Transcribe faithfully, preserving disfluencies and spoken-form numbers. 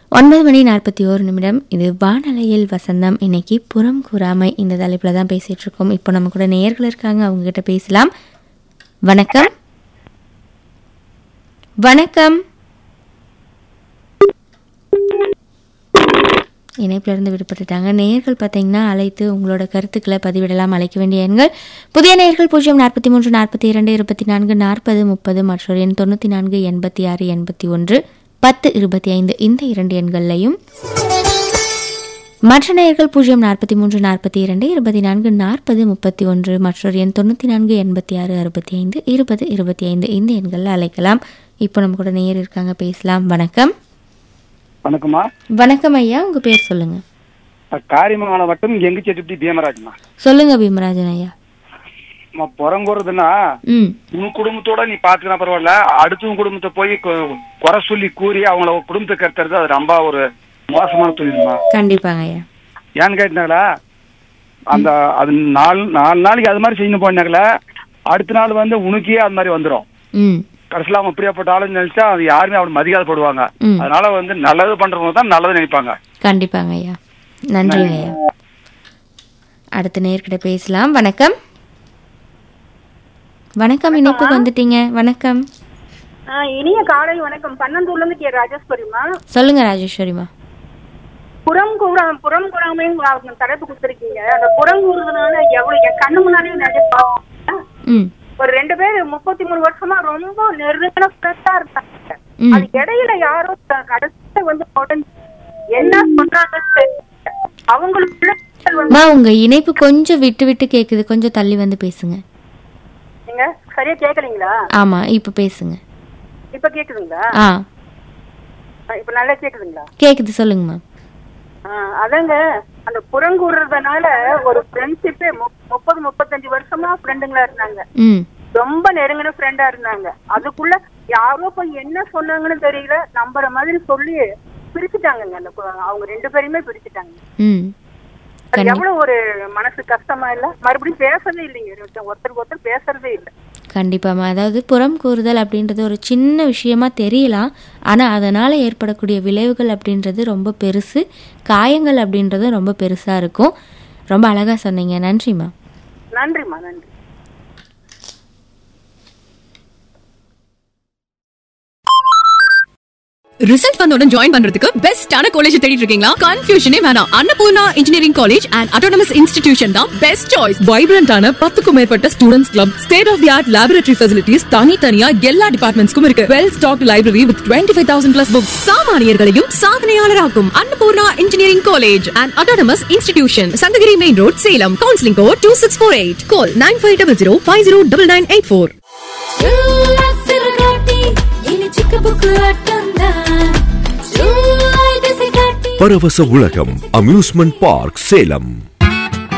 ஒன்பது மணி நாற்பத்தி ஓரு நிமிடம். இது வானலையில் வசந்தம். இன்னைக்கு புறம் கூறாமை இந்த தலைப்பில் தான் பேசிட்டு இருக்கோம். இப்போ நம்ம கூட நேயர்கள் இருக்காங்க, அவங்க கிட்ட பேசலாம். வணக்கம். வணக்கம். இணைப்புல இருந்து விடுபட்டுட்டாங்க. நேயர்கள் பார்த்தீங்கன்னா அழைத்து உங்களோட கருத்துக்களை பதிவிடலாம். அழைக்க வேண்டிய எண்கள் புதிய நேயர்கள் பூஜ்ஜியம் நாற்பத்தி மூன்று நாற்பத்தி இரண்டு இருபத்தி நான்கு நாற்பது முப்பது மற்றொரு எண் தொண்ணூற்றி நான்கு எண்பத்தி ஆறு எண்பத்தி ஒன்று பத்து இருபத்தி ஐந்து. இந்த இரண்டு எண்கள்லையும் மற்ற நேயர்கள் பூஜ்ஜியம் நாற்பத்தி மூன்று நாற்பத்தி இரண்டு இருபத்தி நான்கு நாற்பது முப்பத்தி ஒன்று மற்றொரு எண் தொண்ணூற்றி நான்கு எண்பத்தி ஆறு அறுபத்தி ஐந்து இருபது இருபத்தி ஐந்து. இந்த எண்களில் அழைக்கலாம். இப்போ நம்ம கூட நேயர் இருக்காங்க, பேசலாம். வணக்கம். வணக்கம்மா. வணக்கம் ஐயா, உங்க பேர் சொல்லுங்க. காரியமான மட்டும் எங்க செட்டி பீமராஜ்மா. சொல்லுங்க பீமராஜன் ஐயா. புறங்குறதுன்னா உன் குடும்பத்தோட நீ பாத்துக்கினா பரவாயில்ல, அடுத்த குடும்பத்தை போய் குறை சொல்லி கூறி அவங்கள குடும்பத்தை கத்துறது அது ரொம்ப ஒரு மோசமான தொழில்மா. கண்டிப்பாங்க ஐயா. ஏன்னு கேட்டாங்களா, அந்த அது நாலு நாலு நாளைக்கு அது மாதிரி செய்யணும் போனாங்களா, அடுத்த நாள் வந்து உனக்கே அது மாதிரி வந்துடும். கடைசியில் அவன் பிரியப்பட்ட ஆளுன்னு நினைச்சா அது யாருமே அவன் மதிக்காத போடுவாங்க. அதனால வந்து நல்லது பண்றவங்க தான் நல்லது நினைப்பாங்க. கண்டிப்பாங்க ஐயா. நன்றி ஐயா. அடுத்த நேர்கிட்ட பேசலாம். வணக்கம். வணக்கம், இணைப்புக்கு வந்துட்டீங்க. வணக்கம். இனிய காலை வணக்கம். பன்னந்தூர்ல இருந்து கே ராஜேஸ்வரிமா. சொல்லுங்க ராஜேஸ்வரிமா. புறம் கூறா புறம் கூறாமைன்னு தலைப்பு கொடுத்துருக்கீங்க. அந்த புறம் கூறுறதுனால எவ்வளவு என் கண்ணு முன்னாடியே நினைப்பா. ஒரு ரெண்டு பேரு முப்பத்தி மூணு வருஷமா ரொம்ப நெருங்கின ஃப்ரெண்டா இருக்காங்க. அது இடையில யாரோ கடைசியில வந்து என்ன சொன்னாங்க அவங்களுக்குள்ள உங்க இணைப்பு கொஞ்சம் விட்டு விட்டு கேக்குது, கொஞ்சம் தள்ளி வந்து பேசுங்க. சரியா கேக்கலீங்களா? ஆமா, இப்ப பேசுங்க. இப்ப கேக்குதுங்களா? ஆ, இப்ப நல்லா கேக்குதுங்களா? கேக்குது, சொல்லுங்கம்மா. அதங்க அந்த புறங்கூடுறதுனால ஒரு ஃப்ரெண்ட்ஷிப்பே முப்பது முப்பத்தஞ்சு வருஷமா ஃப்ரெண்டுங்களா இருந்தாங்க. ரொம்ப நெருங்கின ஃப்ரெண்டா இருந்தாங்க. அதுக்குள்ள யாரோ போய் என்ன சொன்னாங்கன்னு தெரியல, நம்புற மாதிரி சொல்லி பிரிச்சுட்டாங்க. அந்த அவங்க ரெண்டு பேரையுமே பிரிச்சுட்டாங்க. எவ்வளவு ஒரு மனசு கஷ்டமா இல்ல? மறுபடியும் பேசவே இல்லைங்க, ஒருத்தருக்கு ஒருத்தர் பேசுறதே இல்லை. கண்டிப்பாமா. அதாவது புறம் கூறுதல் அப்படின்றது ஒரு சின்ன விஷயமா தெரியலாம், ஆனா அதனால ஏற்படக்கூடிய விளைவுகள் அப்படின்றது ரொம்ப பெருசு, காயங்கள் அப்படின்றது ரொம்ப பெருசா இருக்கும். ரொம்ப அழகா சொன்னீங்க. நன்றிமா. நன்றிமா. நன்றி. ரிசல்ட் வந்தோட ஜாயின் பண்றதுக்கு பெஸ்டான காலேஜ் தேடிட்டு இருக்கீங்களா? கன்ஃபியூஷனே வேணாம். Annapurna engineering college and autonomous institution தான் பெஸ்ட் சாய்ஸ். வைப்ரண்டான பத்துக்கும் மேற்பட்ட students club, state of the art laboratory facilities, தனித்தனியா எல்லா டிபார்ட்மெண்ட்ஸ்க்கும் இருக்கு. Well stocked library with twenty five thousand plus books. சாமானியர்களையும் சாதனையாளராக்கும் Annapurna engineering college and autonomous institution, Sankagiri main road, Salem. Counselling code two six four eight. Call nine five double zero five zero double nine eight four. பரவச உலகம் amusement park Salem.